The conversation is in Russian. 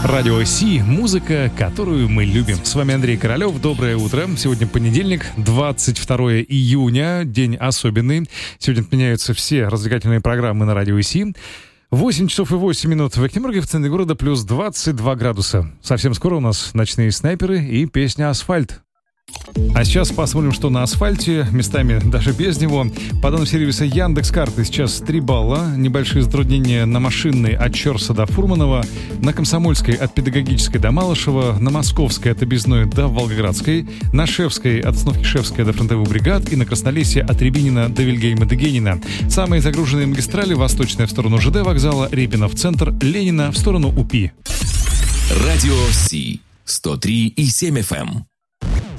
Радио Си, музыка, которую мы любим. С вами Андрей Королёв. Доброе утро. Сегодня понедельник, 22 июня, день особенный. Сегодня отменяются все развлекательные программы на Радио Си. 8 часов и 8 минут в Екатеринбурге, в центре города, плюс 22 градуса. Совсем скоро у нас ночные снайперы и песня «Асфальт». А сейчас посмотрим, что на асфальте, местами даже без него. По данным сервиса Яндекс.Карты сейчас 3 балла. Небольшие затруднения на Машинной от Чорса до Фурманова, на Комсомольской от Педагогической до Малышева, на Московской от Объездной до Волгоградской, на Шевской от остановки Шевская до фронтовых бригад и на Краснолесье от Рябинина до Вильгельма Дегенина. Самые загруженные магистрали: Восточная в сторону ЖД вокзала, Репина в центр, Ленина в сторону УПИ. Радио Си 103,7 FM.